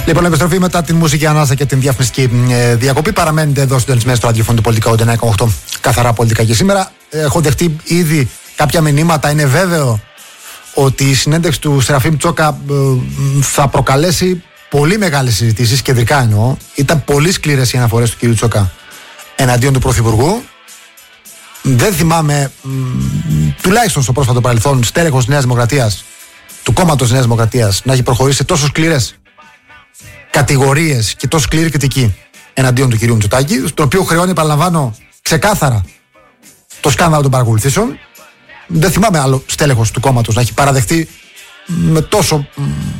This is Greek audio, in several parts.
Λοιπόν, επιστροφή μετά την μουσική ανάσα και την διαφημιστική διακοπή. Παραμένετε εδώ συντονισμένοι στο ραδιοφωνικό πολιτικό 9,8 καθαρά πολιτικά και σήμερα. Έχω δεχτεί ήδη κάποια μηνύματα. Είναι βέβαιο ότι η συνέντευξη του Σεραφείμ Τσόκα θα προκαλέσει πολύ μεγάλες συζητήσεις, κεντρικά εννοώ. Ήταν πολύ σκληρές οι αναφορές του κ. Τσόκα εναντίον του Πρωθυπουργού. Δεν θυμάμαι, τουλάχιστον στο πρόσφατο παρελθόν, στέλεχος Νέας Δημοκρατίας, του κόμματος Νέας Δημοκρατίας, να έχει προχωρήσει σε τόσο σκληρές κατηγορίες και τόσο σκληρή κριτική εναντίον του κ. Μητσοτάκη, το οποίο χρεώνει, επαναλαμβάνω, ξεκάθαρα το σκάνδαλο των παρακολουθήσεων. Δεν θυμάμαι άλλο στέλεχος του κόμματος να έχει παραδεχτεί με τόσο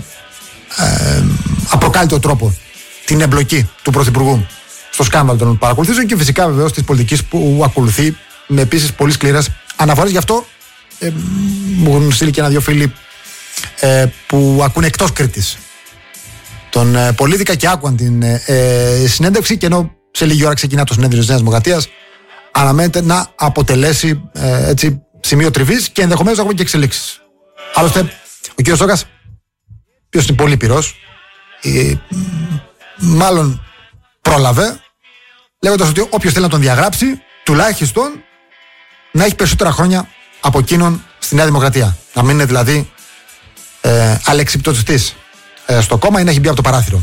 απροκάλυπτο τρόπο την εμπλοκή του Πρωθυπουργού στο σκάνδαλο των παρακολουθήσεων και φυσικά βεβαίως της πολιτικής που ακολουθεί με επίσης πολύ σκληρές αναφορές. Γι' αυτό μου έχουν στείλει και ένα-δυο φίλοι που ακούνε εκτός Κρήτης τον Πολίτικα και άκουαν την συνέντευξη, και ενώ σε λίγη ώρα ξεκινά το συνέδριο της Νέας Δημοκρατίας, αναμένεται να αποτελέσει έτσι σημείο τριβής και ενδεχομένως να έχουμε και εξελίξεις. Άλλωστε, ο κ. Τσόκας, ποιος είναι πολύ πυρός, μάλλον πρόλαβε, λέγοντας ότι όποιος θέλει να τον διαγράψει, τουλάχιστον να έχει περισσότερα χρόνια από εκείνον στη Νέα Δημοκρατία. Να μην είναι δηλαδή αλεξιπτωτιστής στο κόμμα ή να έχει μπει από το παράθυρο.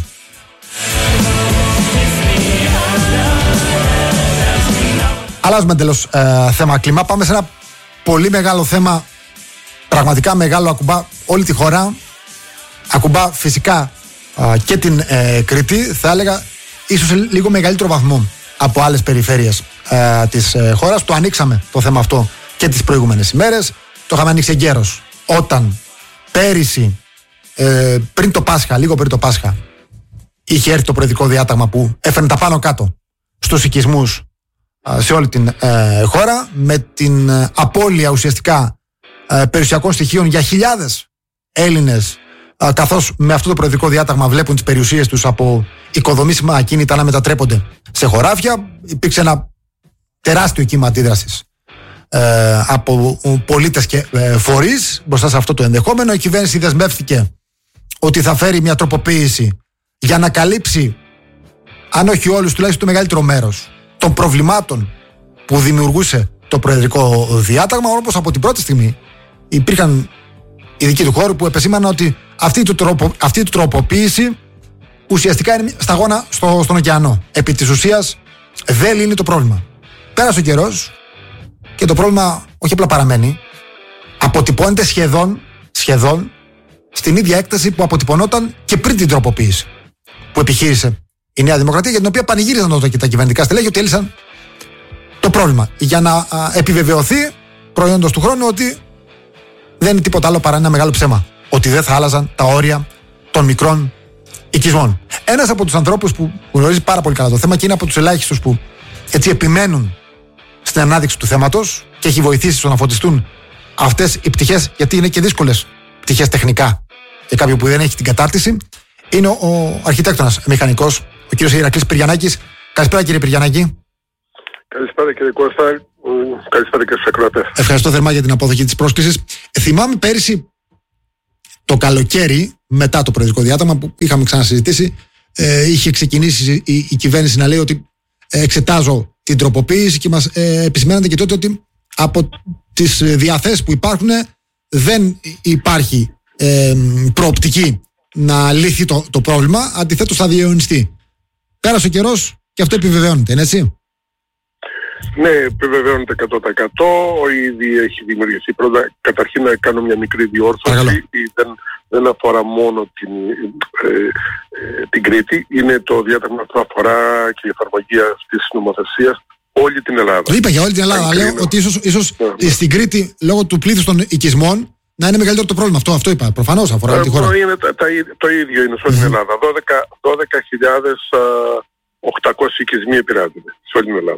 Αλλάζουμε εντελώς θέμα κλίμα. Πάμε σε ένα πολύ μεγάλο θέμα. Πραγματικά μεγάλο, ακουμπά όλη τη χώρα. Ακουμπά φυσικά και την Κρήτη. Θα έλεγα ίσως σε λίγο μεγαλύτερο βαθμό από άλλες περιφέρειες της χώρας. Το ανοίξαμε το θέμα αυτό και τις προηγούμενες ημέρες. Το είχαμε ανοίξει εγκαίρως όταν πέρυσι, πριν το Πάσχα, λίγο πριν το Πάσχα, είχε έρθει το προεδρικό διάταγμα που έφερνε τα πάνω κάτω στους οικισμούς σε όλη την χώρα, με την απώλεια ουσιαστικά περιουσιακών στοιχείων για χιλιάδες Έλληνες, καθώς με αυτό το προεδρικό διάταγμα βλέπουν τις περιουσίες τους από οικοδομήσιμα ακίνητα να μετατρέπονται σε χωράφια. Υπήρξε ένα τεράστιο κύμα αντίδρασης από πολίτες και φορείς μπροστά σε αυτό το ενδεχόμενο. Η κυβέρνηση δεσμεύτηκε ότι θα φέρει μια τροποποίηση για να καλύψει, αν όχι όλους, τουλάχιστον το μεγαλύτερο μέρος των προβλημάτων που δημιουργούσε το προεδρικό διάταγμα. Όπως από την πρώτη στιγμή υπήρχαν ειδικοί του χώρου που επεσήμαναν ότι αυτή η τροποποίηση ουσιαστικά είναι σταγόνα στον ωκεανό. Επί της ουσίας δεν λύνει το πρόβλημα. Πέρασε ο καιρός και το πρόβλημα όχι απλά παραμένει, αποτυπώνεται σχεδόν στην ίδια έκταση που αποτυπωνόταν και πριν την τροποποίηση που επιχείρησε η Νέα Δημοκρατία, για την οποία πανηγύριζαν τότε και τα κυβερνητικά στελέχη ότι έλυσαν το πρόβλημα, για να επιβεβαιωθεί προϊόντος του χρόνου ότι δεν είναι τίποτα άλλο παρά ένα μεγάλο ψέμα, ότι δεν θα άλλαζαν τα όρια των μικρών οικισμών. Ένας από τους ανθρώπους που γνωρίζει πάρα πολύ καλά το θέμα και είναι από τους ελάχιστους που έτσι επιμένουν στην ανάδειξη του θέματος και έχει βοηθήσει στο να φωτιστούν αυτές οι πτυχές, γιατί είναι και δύσκολες πτυχές τεχνικά για κάποιον που δεν έχει την κατάρτιση, είναι ο αρχιτέκτονας μηχανικός, ο κύριος Ηρακλής Πυριανάκης. Καλησπέρα, κύριε Πυριανάκη. Καλησπέρα, κύριε Κώστα. Καλησπέρα και στους ακροατές. Ευχαριστώ θερμά για την αποδοχή της πρόσκλησης. Θυμάμαι πέρυσι το καλοκαίρι, μετά το προεδρικό διάταγμα που είχαμε ξανασυζητήσει, είχε ξεκινήσει η κυβέρνηση να λέει ότι εξετάζω την τροποποίηση και μας επισημαίνατε και τότε ότι από τις διαθέσεις που υπάρχουν δεν υπάρχει προοπτική να λύθει το πρόβλημα, αντιθέτως θα διαιωνιστεί. Πέρασε ο καιρός και αυτό επιβεβαιώνεται, είναι έτσι? Ναι, επιβεβαιώνεται 100%. Ήδη έχει δημιουργηθεί. Πρώτα, καταρχήν να κάνω μια μικρή διόρθωση. Δεν αφορά μόνο την Κρήτη. Είναι το διάταγμα αυτό αφορά και η εφαρμογή αυτής της νομοθεσίας όλη την Ελλάδα. Το είπα για όλη την Ελλάδα. Λέω ότι ίσως στην Κρήτη, λόγω του πλήθους των οικισμών, να είναι μεγαλύτερο το πρόβλημα. Αυτό είπα. Προφανώς αφορά όλη τη χώρα. Το ίδιο είναι σε όλη την Ελλάδα. 12.800 οικισμοί επηρεάζονται σε όλη την Ελλάδα.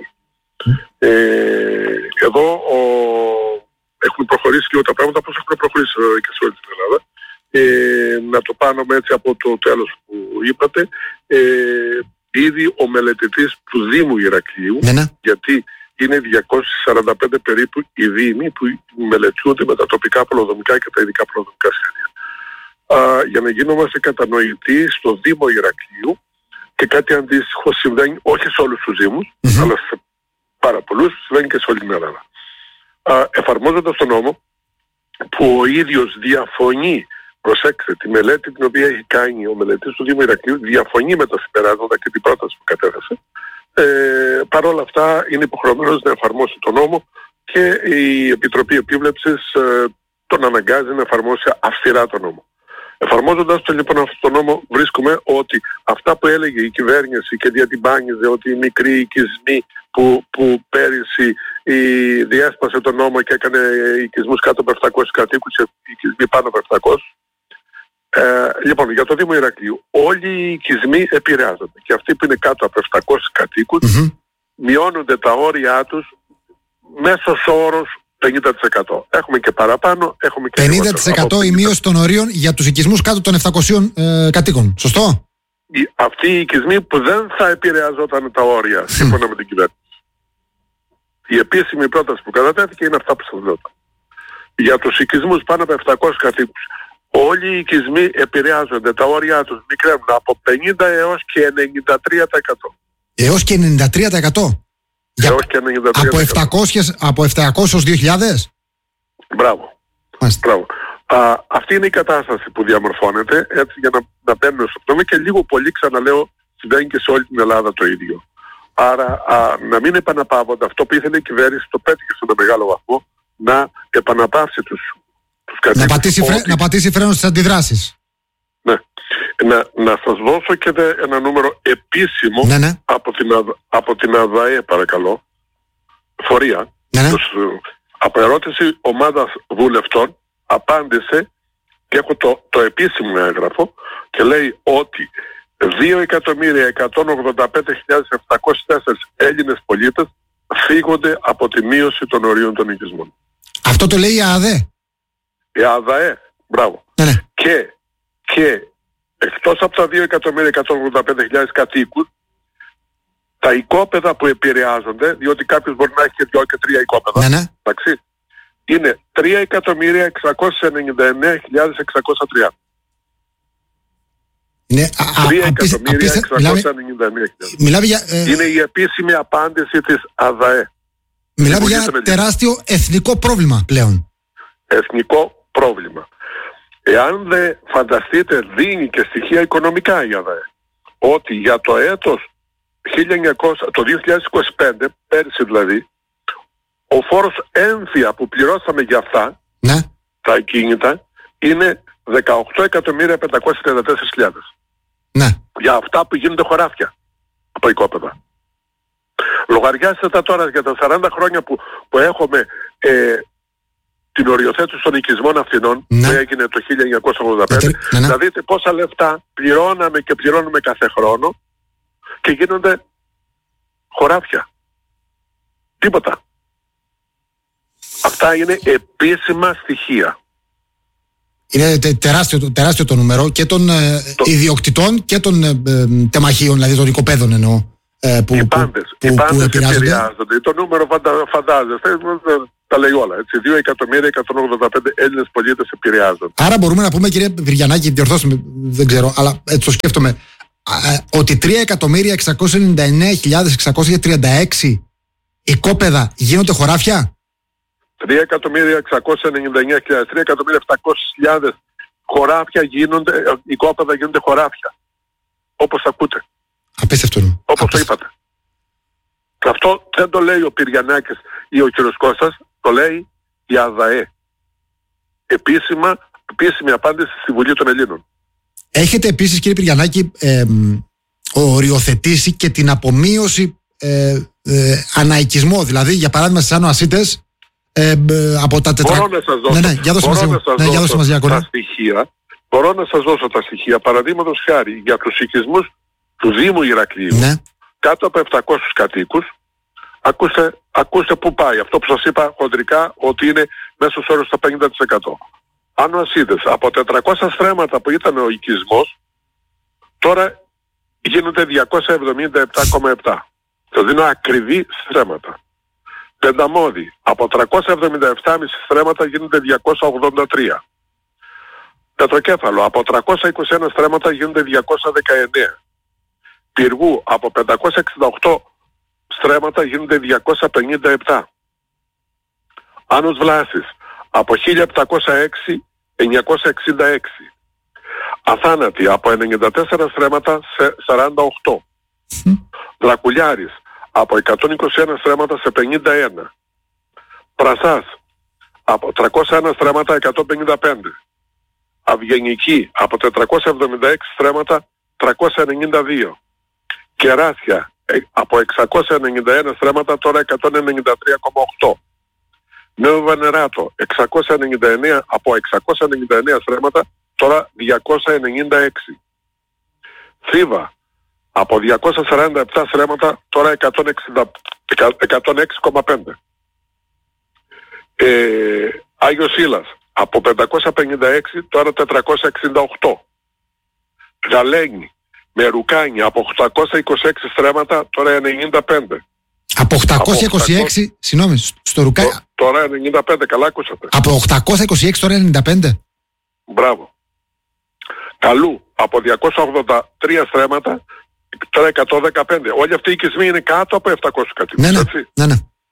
Εδώ έχουν προχωρήσει λίγο τα πράγματα όπως έχουν προχωρήσει και σε όλη την Ελλάδα. Να το κάνουμε έτσι από το τέλος που είπατε. Ήδη ο μελετητής του Δήμου Ηρακλείου, γιατί είναι 245 περίπου οι δήμοι που μελετιούνται με τα τοπικά πολεοδομικά και τα ειδικά πολεοδομικά σχέδια. για να γίνομαστε κατανοητοί στο Δήμο Ηρακλείου, και κάτι αντίστοιχο συμβαίνει όχι σε όλους τους Δήμους, αλλά σε πάρα πολλούς, συμβαίνει και σε όλη την Ελλάδα. Εφαρμόζοντας τον νόμο, που ο ίδιος διαφωνεί, προσέξτε, τη μελέτη την οποία έχει κάνει ο μελετής του Δήμου Ηρακλείου, διαφωνεί με τα συμπεράσματα και την πρόταση που κατέθεσε. Παρόλα αυτά είναι υποχρεωμένος να εφαρμόσει τον νόμο, και η Επιτροπή Επίβλεψης τον αναγκάζει να εφαρμόσει αυστηρά τον νόμο. Εφαρμόζοντας λοιπόν αυτόν τον νόμο, βρίσκουμε ότι αυτά που έλεγε η κυβέρνηση και διατυμπάνιζε, ότι οι μικροί οικισμοί που πέρυσι διέσπασε τον νόμο και έκανε οικισμούς κάτω από 700 κατοίκους και οικισμοί πάνω από 700. Λοιπόν, για το Δήμο Ηρακλείου, όλοι οι οικισμοί επηρεάζονται, και αυτοί που είναι κάτω από 700 κατοίκους μειώνονται τα όρια τους μέσος όρος 50%. Έχουμε και παραπάνω, έχουμε και 50% η μείωση των ορίων για τους οικισμούς κάτω των 700 κατοίκων. Σωστό? Αυτοί οι οικισμοί που δεν θα επηρεαζόταν τα όρια σύμφωνα με την κυβέρνηση. Η επίσημη πρόταση που κατατέθηκε είναι αυτά που σας λέω. Για τους οικισμούς πάνω από 700 κατοίκους, όλοι οι οικισμοί επηρεάζονται, τα όρια τους μικραίνουν από 50% έως και 93%. Έως και 93%? Από 700 ως 2.000? Μπράβο. Αυτή είναι η κατάσταση που διαμορφώνεται, έτσι, για να μπαίνουμε στο πτώμα, και λίγο πολύ, ξαναλέω, συμβαίνει και σε όλη την Ελλάδα το ίδιο. Άρα να μην επαναπαύονται αυτό που ήθελε η κυβέρνηση, το πέτυχε σε ένα μεγάλο βαθμό, να επαναπαύσει τους κατοίκους. Να πατήσει φρένο στις αντιδράσεις. Ναι. Να σας δώσω και ένα νούμερο επίσημο από την ΑΔΑΕ, παρακαλώ, φορεία. Από ερώτηση ομάδας βουλευτών απάντησε, και έχω το επίσημο έγγραφο, και λέει ότι 2.185.704 Έλληνες πολίτες φύγονται από τη μείωση των ορίων των οικισμών. Αυτό το λέει η ΑΔΑΕ? Η ΑΔΑΕ, μπράβο. Και εκτός από τα 2.185.000 κατοίκους, τα οικόπεδα που επηρεάζονται, διότι κάποιος μπορεί να έχει και 2 και 3 οικόπεδα, εντάξει, είναι 3.699.630. Είναι 3.699.000. Είναι η επίσημη απάντηση της ΑΔΑΕ. Μιλάμε για ένα τεράστιο εθνικό πρόβλημα πλέον. Εθνικό πρόβλημα. Εάν δεν φανταστείτε, δίνει και στοιχεία οικονομικά η ΑΔΑΕ, ότι για το έτος το 2025, πέρσι δηλαδή, ο φόρος έμφυα που πληρώσαμε για αυτά, τα ακίνητα, είναι 18.534.000. Για αυτά που γίνονται χωράφια από οικόπεδα. Λογαριάστε τα τώρα για τα 40 χρόνια που έχουμε την οριοθέτηση των οικισμών Αθηνών, που έγινε το 1985, να δείτε πόσα λεφτά πληρώναμε και πληρώνουμε κάθε χρόνο, και γίνονται χωράφια. Τίποτα. Αυτά είναι επίσημα στοιχεία. Είναι τεράστιο το νούμερο και των ιδιοκτητών και των τεμαχίων, δηλαδή των οικοπαίδων εννοώ. Οι πάντες επηρεάζονται. Το νούμερο φαντάζεστε, τα λέει όλα. 2.185.000 Έλληνες πολίτες επηρεάζονται. Άρα μπορούμε να πούμε, κύριε Βυριανάκη, διορθώστε, δεν ξέρω, αλλά έτσι το σκέφτομαι, ότι 3.699.636 οικόπεδα γίνονται χωράφια. 3.699.000, 3.700.000 χωράφια γίνονται, οικόπεδα γίνονται χωράφια. Όπως ακούτε. Απίστευτο. Όπως το είπατε. Αυτό δεν το λέει ο Πυριανάκης ή ο κ. Κώστας, το λέει η ΑΔΑΕ. Επίσημη απάντηση στη Βουλή των Ελλήνων. Έχετε επίσης, κύριε Πυριανάκη, οριοθετήσει και την απομείωση αναοικισμό, δηλαδή για παράδειγμα στις Άνω Ασίτες, από τα 400. Μπορώ να σας δώσω τα στοιχεία. Μπορώ να σας δώσω τα στοιχεία. Παραδείγματος χάρη, για τους οικισμούς του Δήμου Ηρακλείου, κάτω από 700 κατοίκους, ακούστε που πάει. Αυτό που σας είπα χοντρικά, ότι είναι μέσος όρος στα 50%. Άνω Ασίτες, από 400 στρέμματα που ήταν ο οικισμός, τώρα γίνονται 277,7. Το δίνω ακριβή στρέμματα. Πενταμώδη, από 377,5 στρέμματα γίνονται 283. Πετροκέφαλο από 321 στρέμματα γίνονται 219. Πυργού από 568 στρέμματα γίνονται 257. Άνος Βλάσης από 1706 966. Αθάνατη από 94 στρέμματα σε 48. Δρακουλιάρης από 121 στρέμματα σε 51. Πρασάς από 301 στρέμματα 155. Αυγενική από 476 στρέμματα 392. Κεράσια από 691 στρέμματα τώρα 193,8. Νέο Βενεράτο 699 από 699 στρέμματα τώρα 296. Θήβα από 247 στρέμματα τώρα 106,5. Άγιος Ήλας από 556 τώρα 468. Γαλένη με Ρουκάνη από 826 στρέμματα τώρα 95. Από 826, συγγνώμη, στο Ρουκάνη. Τώρα 95, καλά ακούσατε. Από 826 τώρα 95. Μπράβο. Καλού από 283 στρέμματα τώρα 115. Όλοι αυτοί οι οικισμοί είναι κάτω από 700 κατοίκους. Ναι.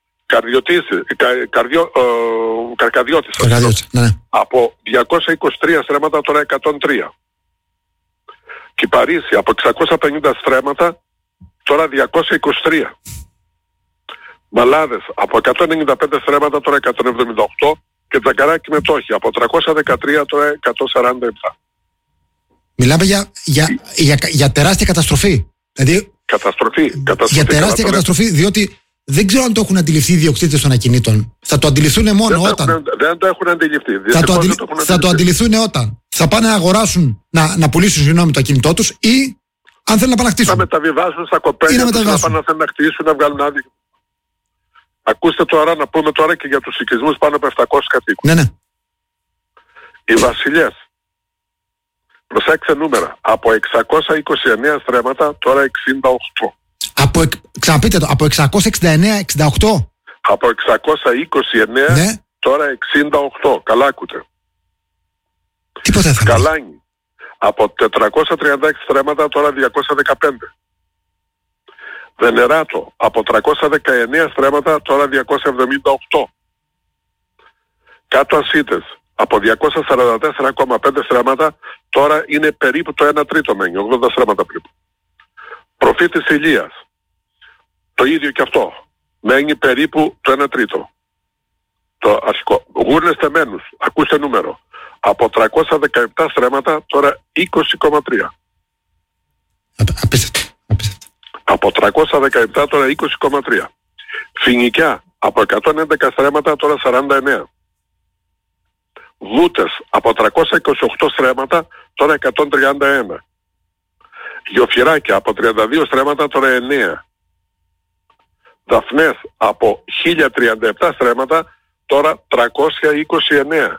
Καρκαδιώτης. Ναι. Από 223 στρέμματα τώρα 103. Κυπαρίσι από 650 στρέμματα τώρα 223. Μαλάδες από 195 στρέμματα τώρα 178 και Τζακαράκι Μετόχη από 313 τώρα 147. Μιλάμε για τεράστια καταστροφή. Δηλαδή, για τεράστια καταστροφή, διότι δεν ξέρω αν το έχουν αντιληφθεί οι ιδιοκτήτες των ακινήτων. Θα το αντιληφθούν μόνο δεν το έχουν αντιληφθεί. Θα το αντιληφθούν όταν θα πάνε να αγοράσουν, να πουλήσουν συγγνώμη το ακινητό τους ή αν θέλουν να πάνε να χτίσουν. Θα μεταβιβάσουν στα κοπέλια τους, να πάνε να χτίσουν, να βγάλουν άδεια. Ακούστε τώρα, να πούμε τώρα και για τους οικισμούς πάνω από 700 κατοίκους. Ναι. Οι Βασιλιές, προσέξτε νούμερα, από 629 στρέμματα τώρα 68. Ξαναπείτε το, από 669-68. Από 629 ναι. Τώρα 68. Καλά ακούτε. Τίποτα θα Καλάνι, από 436 στρέμματα τώρα 215. Βενεράτο από 319 στρέμματα τώρα 278. Κάτω Ασίτες από 244,5 στρέμματα τώρα είναι περίπου το 1 τρίτο μένει, 80 στρέμματα περίπου. Προφήτης Ηλίας, το ίδιο και αυτό, μένει περίπου το 1 τρίτο. Το αρχικό. Γούρνες Θεμένους, ακούστε νούμερο, από 317 στρέμματα τώρα 20,3. Απίστευτο. Από 317 τώρα 20,3. Φοινικιά από 111 στρέμματα τώρα 49. Βούτες από 328 στρέμματα τώρα 131. Γιοφυράκια από 32 στρέμματα τώρα 9. Δαφνές από 1037 στρέμματα τώρα 329.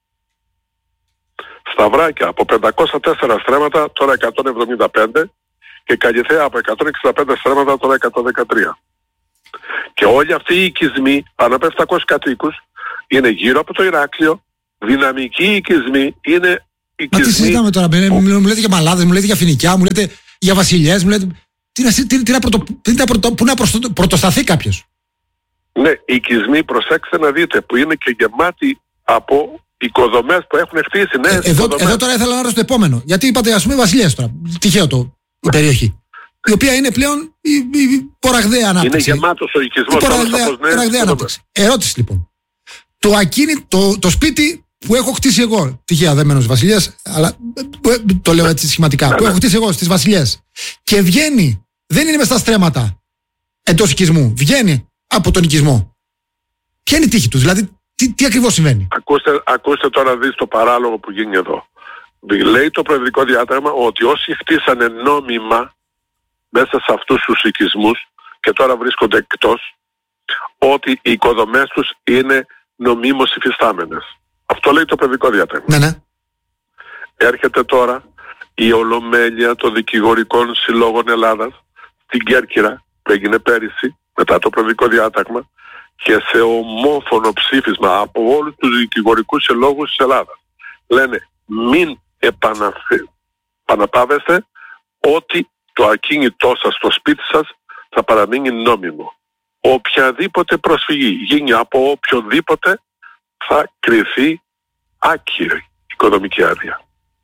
Σταυράκια από 504 στρέμματα τώρα 175. Και Καλυθέα από 165 στρέμματα τώρα 113. Και όλοι αυτοί οι οικισμοί πάνω από 700 κατοίκους είναι γύρω από το Ηράκλειο, δυναμικοί οικισμοί, είναι οικισμοί... Μα τι συζητάμε τώρα, μου λέτε για Μαλάδες, μου λέτε για Φοινικιά, μου λέτε για Βασιλιές, μου λέτε... Πού να πρωτοσταθεί κάποιος. Ναι, οικισμοί, προσέξτε να δείτε, που είναι και γεμάτοι από οικοδομές που έχουν χτίσει νέες οικοδομές. Εδώ τώρα ήθελα να ρωτήσω το επόμενο. Γιατί είπατε ας πούμε Βασιλιές τώρα, τυχαίο η περιοχή, η οποία είναι πλέον η ποραγδαία ανάπτυξη. Είναι γεμάτος ο οικισμός. Η ποραγδαία ανάπτυξη. Ερώτηση λοιπόν. Το σπίτι που έχω χτίσει εγώ, τυχαία δεν μένω στις Βασιλιές, αλλά το λέω έτσι σχηματικά, που έχω χτίσει εγώ στις Βασιλιές και βγαίνει, δεν είναι μες στα στρέμματα εντός οικισμού, βγαίνει από τον οικισμό. Ποια είναι η τύχη του, δηλαδή τι ακριβώς συμβαίνει. Ακούστε τώρα να δεις το παράλογο που γίνει εδώ. Λέει το προεδρικό διάταγμα ότι όσοι χτίσανε νόμιμα μέσα σε αυτούς τους οικισμούς και τώρα βρίσκονται εκτός, ότι οι οικοδομές τους είναι νομίμως υφιστάμενες. Αυτό λέει το προεδρικό διάταγμα. Ναι. Έρχεται τώρα η Ολομέλεια των Δικηγορικών Συλλόγων Ελλάδας στην Κέρκυρα που έγινε πέρυσι μετά το προεδρικό διάταγμα και σε ομόφωνο ψήφισμα από όλους τους δικηγορικούς συλλόγους της Ελλάδας λένε μην επαναπάβεστε ότι το ακίνητό σας στο σπίτι σας θα παραμείνει νόμιμο. Οποιαδήποτε προσφυγή γίνει από οποιονδήποτε θα κριθεί άκυρη οικονομική άδεια.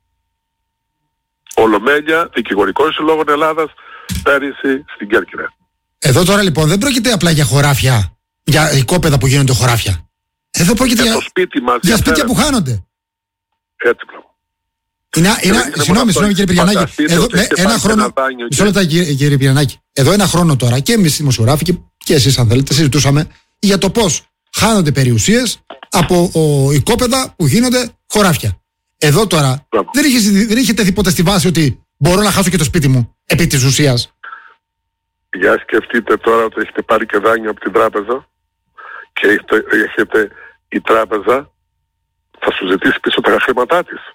Ολομέλεια, Δικηγορικός Συλλόγων Ελλάδας, πέρυσι στην Κέρκυρα. Εδώ τώρα λοιπόν δεν πρόκειται απλά για χωράφια, για οικόπεδα που γίνονται χωράφια. Εδώ πρόκειται για σπίτι μας, για σπίτια που χάνονται. Έτσι πράγμα. Συγγνώμη κύριε Πυριανάκη. Εδώ ένα χρόνο. Μισό λεπτά κύριε Πυριανάκη. Εδώ ένα χρόνο τώρα και εμείς δημοσιογράφοι και εσείς αν θέλετε συζητούσαμε για το πώς χάνονται περιουσίες από οικόπεδα που γίνονται χωράφια. Εδώ τώρα δεν είχε τεθεί ποτέ στη βάση ότι μπορώ να χάσω και το σπίτι μου επί της ουσίας. Για σκεφτείτε τώρα ότι έχετε πάρει και δάνειο από την τράπεζα και έχετε η τράπεζα θα σου ζητήσει πίσω τα χρήματά της.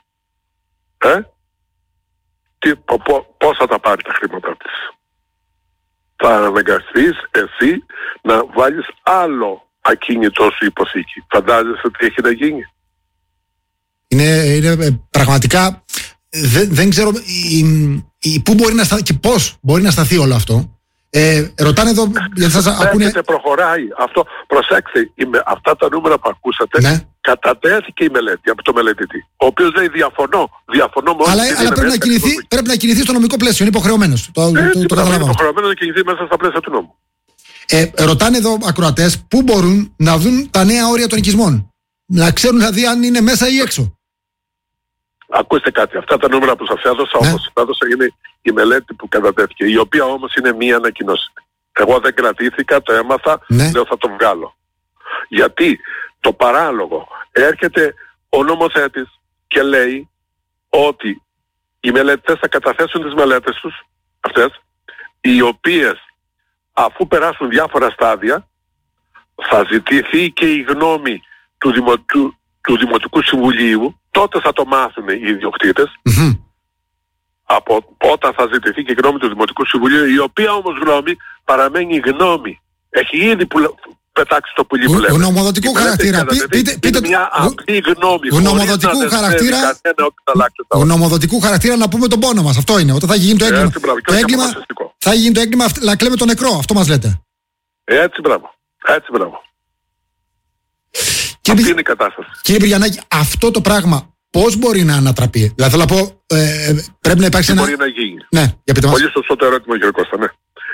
Πώς θα τα πάρει τα χρήματά της? Θα αναγκαστείς εσύ να βάλεις άλλο ακίνητό σου υποθήκη. Φαντάζεσαι τι έχει να γίνει? Είναι πραγματικά δεν ξέρω πού μπορεί να σταθεί και πώς μπορεί να σταθεί όλο αυτό. Ρωτάνε εδώ γιατί σας ακούνε. Προχωράει αυτό. Προσέξτε, αυτά τα νούμερα που ακούσατε, ναι, κατατέθηκε η μελέτη από το μελετητή, ο οποίος λέει διαφωνώ μόνο. Αλλά πρέπει να κινηθεί στο νομικό πλαίσιο, είναι υποχρεωμένος. Το είναι υποχρεωμένος να κινηθεί μέσα στα πλαίσια του νόμου. Ρωτάνε εδώ ακροατές πού μπορούν να δουν τα νέα όρια των οικισμών. Να ξέρουν δηλαδή αν είναι μέσα ή έξω. Ακούστε κάτι, αυτά τα νούμερα που σας έδωσα, όπως σας έδωσα, είναι η μελέτη που κατατέθηκε, η οποία όμως είναι μία ανακοινώση. Εγώ δεν κρατήθηκα, το έμαθα, λέω θα το βγάλω. Γιατί το παράλογο, έρχεται ο νομοθέτης και λέει ότι οι μελετητές θα καταθέσουν τις μελέτες τους, αυτές, οι οποίες αφού περάσουν διάφορα στάδια, θα ζητηθεί και η γνώμη του Δημοτικού Συμβουλίου, τότε θα το μάθουν οι ιδιοκτήτες, από όταν θα ζητηθεί και η γνώμη του Δημοτικού Συμβουλίου, η οποία όμως γνώμη παραμένει γνώμη. Έχει ήδη πετάξει το πουλί που λέμε. Γνωμοδοτικού χαρακτήρα. Πείτε μια απλή γνώμη. Γνωμοδοτικού χαρακτήρα να πούμε τον πόνο μας. Αυτό είναι. Όταν θα γίνει το έγκλημα, θα γίνει το έγκλημα να κλαίμε το νεκρό. Αυτό μας λέτε. Έτσι μπράβο. Αυτή είναι η κατάσταση. Κύριε Πυριανάκη, αυτό το πράγμα πώς μπορεί να ανατραπεί? Δηλαδή θέλω να πω, πρέπει να υπάρξει μπορεί να γίνει. Ναι, για πείτε μας. Πολύ σωστό το ερώτημα, κύριε Κώστα, ναι.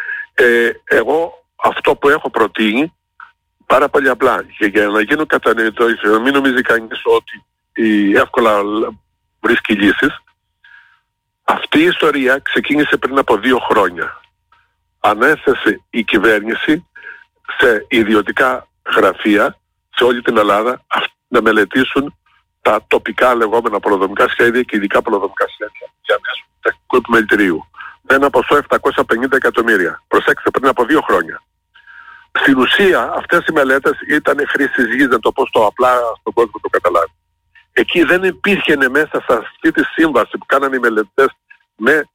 Εγώ αυτό που έχω προτείνει, πάρα πολύ απλά, για να γίνω κατανοητό, να μην νομίζει κανείς ότι εύκολα βρίσκει λύσεις, αυτή η ιστορία ξεκίνησε πριν από 2 χρόνια. Ανέθεσε η κυβέρνηση σε ιδιωτικά γραφεία σε όλη την Ελλάδα να μελετήσουν τα τοπικά λεγόμενα πολεοδομικά σχέδια και ειδικά πολεοδομικά σχέδια για μέσω τεχνικού επιμελητηρίου. Με ένα ποσό 750 εκατομμύρια. Προσέξτε, πριν από 2 χρόνια. Στην ουσία αυτές οι μελέτες ήταν χρήσης γης, να το πω στο απλά στον κόσμο το καταλάβει. Εκεί δεν υπήρχε μέσα σε αυτή τη σύμβαση που κάνανε οι μελετητές με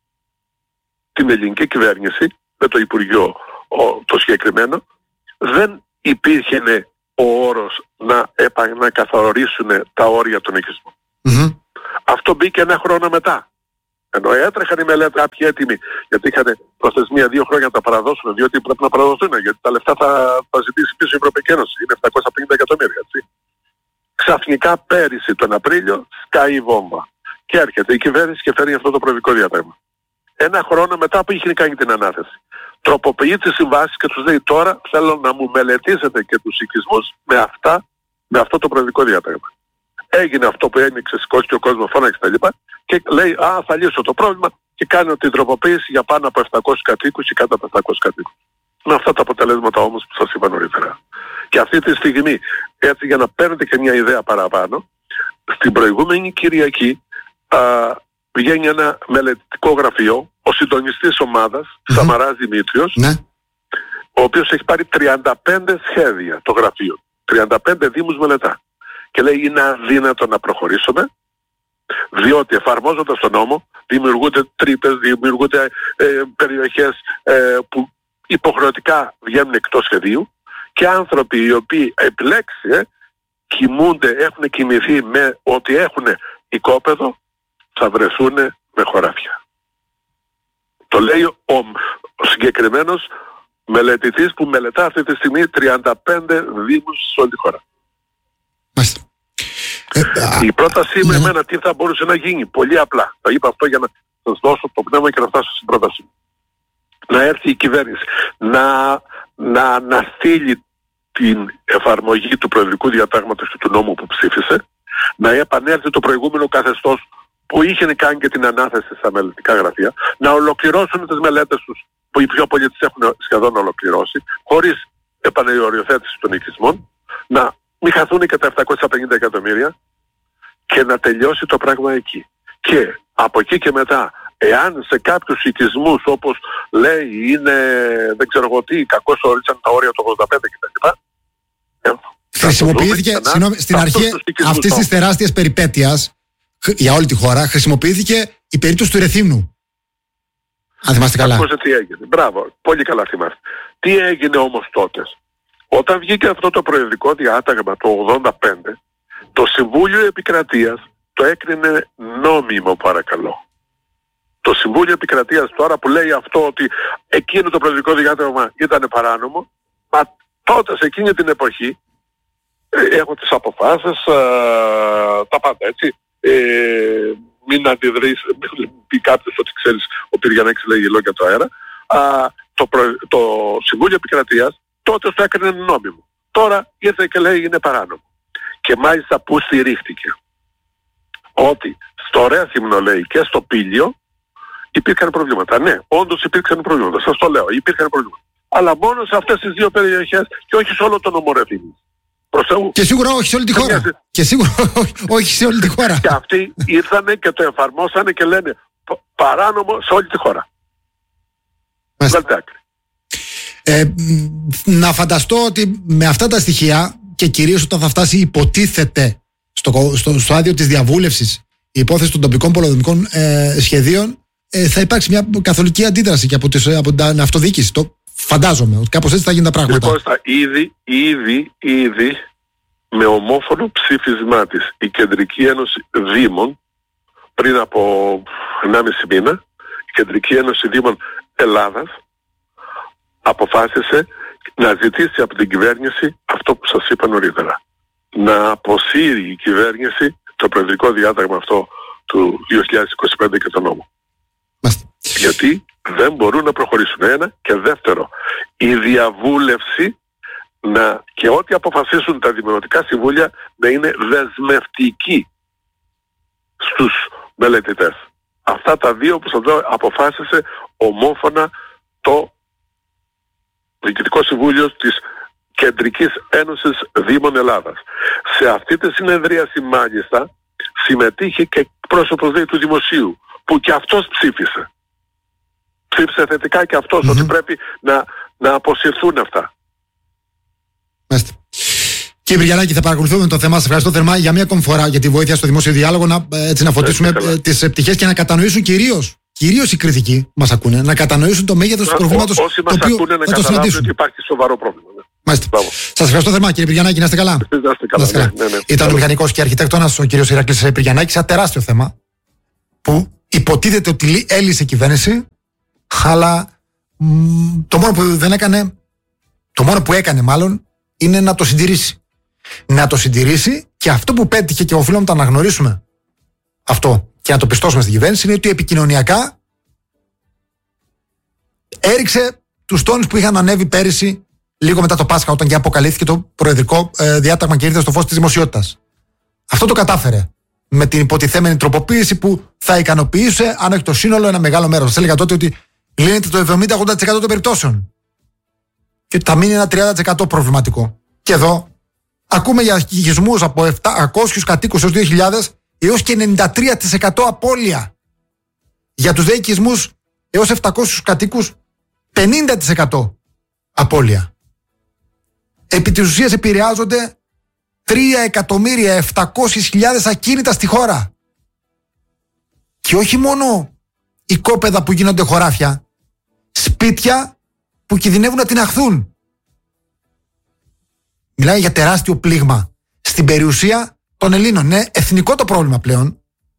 την ελληνική κυβέρνηση, με το Υπουργείο το συγκεκριμένο, δεν υπήρχε ο όρος να καθορίσουν τα όρια των οικισμών. Αυτό μπήκε 1 χρόνο μετά. Ενώ έτρεχαν οι μελέτες κάποιοι έτοιμοι, γιατί είχαν προθεσμία 2 χρόνια να τα παραδώσουν, διότι πρέπει να παραδοθούν, γιατί τα λεφτά θα ζητήσει πίσω η Ευρωπαϊκή Ένωση. Είναι 750 εκατομμύρια, έτσι. Ξαφνικά πέρυσι τον Απρίλιο σκάει η βόμβα. Και έρχεται η κυβέρνηση και φέρνει αυτό το προεδρικό διάταγμα. 1 χρόνο μετά που είχε κάνει την ανάθεση. Τροποποιεί τις συμβάσεις και τους λέει τώρα θέλω να μου μελετήσετε και τους οικισμούς με αυτό το προεδρικό διάταγμα. Έγινε αυτό που ένιξε, σηκώθηκε ο κόσμος, φώναξε τα λοιπά και λέει θα λύσω το πρόβλημα και κάνει την τροποποίηση για πάνω από 700 κατοίκους ή κάτω από 700 κατοίκους. Με αυτά τα αποτελέσματα όμως που σας είπα νωρίτερα. Και αυτή τη στιγμή, έτσι για να παίρνετε και μια ιδέα παραπάνω, στην προηγούμενη Κυριακή βγαίνει ένα μελετητικό γραφείο, ο συντονιστής ομάδας, Σαμαράς Δημήτριος, ο οποίος έχει πάρει 35 σχέδια το γραφείο, 35 δήμους μελετά. Και λέει είναι αδύνατο να προχωρήσουμε, διότι εφαρμόζοντας τον νόμο δημιουργούνται τρύπες, δημιουργούνται περιοχές που υποχρεωτικά βγαίνουν εκτός σχεδίου και άνθρωποι οι οποίοι επιλέξει, κοιμούνται, έχουν κοιμηθεί με ότι έχουν οικόπεδο θα βρεθούν με χωράφια. Το λέει ο συγκεκριμένος μελετητής που μελετά αυτή τη στιγμή 35 δήμους σε όλη τη χώρα. Η πρότασή με εμένα τι θα μπορούσε να γίνει, πολύ απλά. Το είπα αυτό για να σας δώσω το πνεύμα και να φτάσω στην πρότασή μου. Να έρθει η κυβέρνηση να στείλει την εφαρμογή του προεδρικού διατάγματος και του νόμου που ψήφισε, να επανέλθει το προηγούμενο καθεστώς που είχε κάνει και την ανάθεση στα μελετικά γραφεία, να ολοκληρώσουν τις μελέτες τους που οι πιο πολλοί τις έχουν σχεδόν ολοκληρώσει, χωρίς επανεοριοθέτηση των οικισμών, να μην χαθούν και τα 750 εκατομμύρια και να τελειώσει το πράγμα εκεί. Και από εκεί και μετά, εάν σε κάποιους οικισμούς, όπως λέει, είναι δεν ξέρω εγώ τι, κακώς ορίσαν τα όρια του 85 κτλ. Χρησιμοποιήθηκε, στην αρχή αυτής της τεράστιας περιπέτειας για όλη τη χώρα, χρησιμοποιήθηκε η περίπτωση του Ρεθύμνου. Αν θυμάστε καλά. Ακούστε τι έγινε. Μπράβο, πολύ καλά θυμάστε. Τι έγινε όμως τότε? Όταν βγήκε αυτό το προεδρικό διάταγμα το 85, το Συμβούλιο Επικρατείας το έκρινε νόμιμο, παρακαλώ. Το Συμβούλιο Επικρατείας τώρα που λέει αυτό ότι εκείνο το προεδρικό διάταγμα ήταν παράνομο, μα τότε σε εκείνη την εποχή έχω τις αποφάσεις, τα πάντα έτσι, μην αντιδρείς, πει κάποιος ότι ξέρεις ο Πυριανάκης λέγει λόγια το αέρα, το Συμβούλιο Επικρατείας τότε το έκρινε νόμιμο. Τώρα ήρθε και λέει είναι παράνομο. Και μάλιστα που στηρίχτηκε ότι στο Ρέθυμνο λέει και στο Πήλιο υπήρχαν προβλήματα. Ναι, όντως υπήρξαν προβλήματα. Σας το λέω, υπήρχαν προβλήματα. Αλλά μόνο σε αυτές τις δύο περιοχές και όχι σε όλο τον νομό Ρεθύμνου. Και σίγουρα όχι σε όλη τη χώρα. Και σίγουρα όχι σε όλη τη χώρα. Και αυτοί ήρθανε και το εφαρμόσανε και λένε παράνομο σε όλη τη χώρα. Να φανταστώ ότι με αυτά τα στοιχεία και κυρίως όταν θα φτάσει υποτίθεται στο άδειο της διαβούλευσης η υπόθεση των τοπικών πολεοδομικών σχεδίων, θα υπάρξει μια καθολική αντίδραση και από την αυτοδιοίκηση. Το φαντάζομαι ότι κάπως έτσι θα γίνουν τα πράγματα. Λοιπόν, ήδη με ομόφωνο ψήφισμά της η Κεντρική Ένωση Δήμων πριν από 1,5 μήνα, η Κεντρική Ένωση Δήμων Ελλάδας αποφάσισε να ζητήσει από την κυβέρνηση αυτό που σας είπα νωρίτερα. Να αποσύρει η κυβέρνηση το προεδρικό διάταγμα αυτό του 2025 και το νόμο. Γιατί δεν μπορούν να προχωρήσουν. Ένα. Και δεύτερο, η διαβούλευση και ό,τι αποφασίσουν τα δημοτικά συμβούλια να είναι δεσμευτική στους μελετητές. Αυτά τα δύο που σας λέω αποφάσισε ομόφωνα το Διοικητικό Συμβούλιο της Κεντρικής Ένωσης Δήμων Ελλάδας. Σε αυτή τη συνεδρίαση μάλιστα συμμετείχε και πρόσωπος του Δημοσίου που και αυτός ψήφισε. Ψήφισε θετικά και αυτός ότι πρέπει να αποσυρθούν αυτά. Μάλιστα. Κύριε Πυριανάκη, θα παρακολουθούμε το θέμα. Σας ευχαριστώ θερμά για μία ακόμη φορά για τη βοήθεια στο δημόσιο διάλογο να φωτίσουμε τις πτυχές και να κατανοήσουν κυρίως οι κριτικοί που μας ακούνε, να κατανοήσουν το μέγεθος του προβλήματος. Όσοι μας ακούνε να καταλάβουν ότι υπάρχει σοβαρό πρόβλημα. Σας ευχαριστώ θερμά, κύριε Πυριανάκη, να είστε καλά. Ναι. Ήταν ο μηχανικός και αρχιτέκτονας ο κύριος Ηρακλής Πυριανάκης, ένα τεράστιο θέμα που υποτίθεται ότι έλυσε η κυβέρνηση, αλλά το μόνο που έκανε μάλλον είναι να το συντηρήσει. Να το συντηρήσει και αυτό που πέτυχε και οφείλουμε να το αναγνωρίσουμε αυτό και να το πιστώσουμε στην κυβέρνηση είναι ότι επικοινωνιακά έριξε τους τόνους που είχαν ανέβει πέρυσι λίγο μετά το Πάσχα όταν και αποκαλύφθηκε το προεδρικό διάταγμα και ήρθε στο φως της δημοσιότητας. Αυτό το κατάφερε με την υποτιθέμενη τροποποίηση που θα ικανοποιούσε αν όχι το σύνολο ένα μεγάλο μέρος. Σας έλεγα τότε ότι λύνεται το 70-80% των περιπτώσεων και θα μείνει ένα 30% προβληματικό. Και εδώ ακούμε για οικισμούς από 700 κατοίκους έως 2.000 έως και 93% απώλεια. Για τους δε οικισμούς έως 700 κατοίκους 50% απώλεια. Επί της ουσίας επηρεάζονται 3.700.000 ακίνητα στη χώρα. Και όχι μόνο οικόπεδα που γίνονται χωράφια, σπίτια που κινδυνεύουν να τιναχθούν. Μιλάει για τεράστιο πλήγμα στην περιουσία των Ελλήνων. Είναι εθνικό το πρόβλημα πλέον.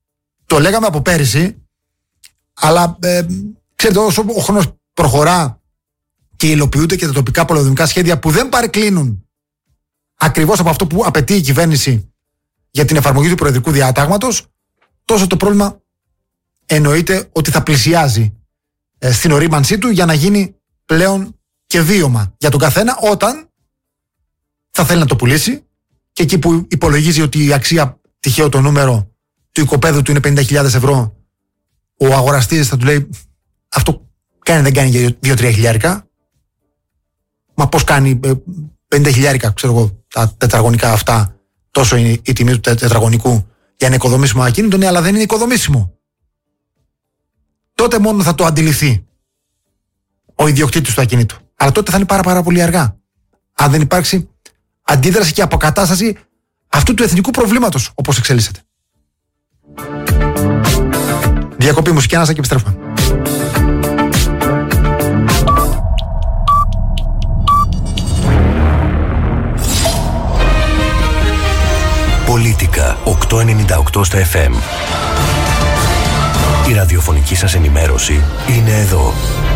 το λέγαμε από πέρυσι, αλλά ξέρετε, όσο ο χρόνος προχωρά και υλοποιούνται και τα τοπικά πολεοδομικά σχέδια που δεν παρεκκλίνουν ακριβώς από αυτό που απαιτεί η κυβέρνηση για την εφαρμογή του προεδρικού διάταγματος, τόσο το πρόβλημα εννοείται ότι θα πλησιάζει στην ορίμανσή του για να γίνει πλέον και βίωμα για τον καθένα όταν θα θέλει να το πουλήσει, και εκεί που υπολογίζει ότι η αξία, τυχαίο το νούμερο του οικοπαίδου του είναι 50.000 ευρώ, ο αγοραστής θα του λέει αυτό κάνει δεν κάνει για 2-3 χιλιάρικα. Μα πώς κάνει 50 χιλιάρικα, ξέρω εγώ, τα τετραγωνικά αυτά, τόσο είναι η τιμή του τετραγωνικού για ένα οικοδομήσιμο ακίνητο, ναι, αλλά δεν είναι οικοδομήσιμο. Τότε μόνο θα το αντιληφθεί ο ιδιοκτήτης του ακινήτου. Αλλά τότε θα είναι πάρα πολύ αργά, αν δεν υπάρξει αντίδραση και αποκατάσταση αυτού του εθνικού προβλήματος όπως εξελίσσεται. Διακοπή μουσική, ανάσα και επιστρέφουμε. Πολίτικα 898 στα FM. Η ραδιοφωνική σας ενημέρωση είναι εδώ.